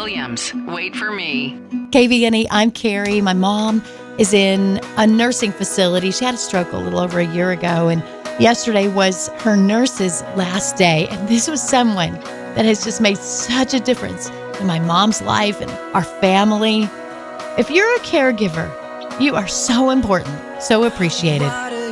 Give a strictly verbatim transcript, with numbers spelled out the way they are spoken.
Williams, Wait for Me. K V N E, I'm Carrie. My mom is in a nursing facility. She had a stroke a little over a year ago, and yesterday was her nurse's last day. And this was someone that has just made such a difference in my mom's life and our family. If you're a caregiver, you are so important, so appreciated.